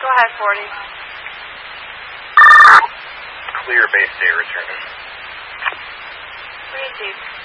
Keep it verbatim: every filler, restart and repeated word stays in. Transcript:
Go ahead, forty. Clear base day returning. Green, two.